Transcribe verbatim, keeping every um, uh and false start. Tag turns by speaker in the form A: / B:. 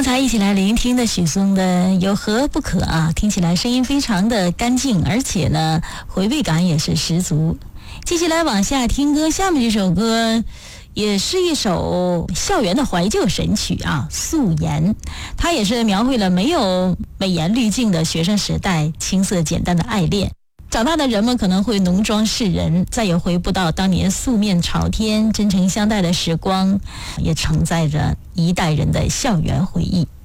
A: 刚才一起来聆听的许嵩的《有何不可》啊，听起来声音非常的干净，而且呢回味感也是十足。继续来往下听歌，下面这首歌也是一首校园的怀旧神曲啊，《素颜》。它也是描绘了没有美颜滤镜的学生时代青涩简单的爱恋。长大的人们可能会浓妆世人，再也回不到当年素面朝天真诚相待的时光，也承载着一代人的校园回忆。